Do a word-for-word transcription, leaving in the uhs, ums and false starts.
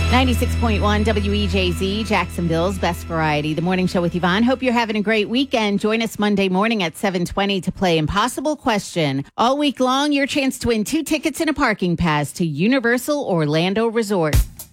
ninety-six point one W E J Z, Jacksonville's best variety. The morning show with Yvonne. Hope you're having a great weekend. Join us Monday morning at seven twenty to play Impossible Question. All week long, your chance to win two tickets and a parking pass to Universal Orlando Resort.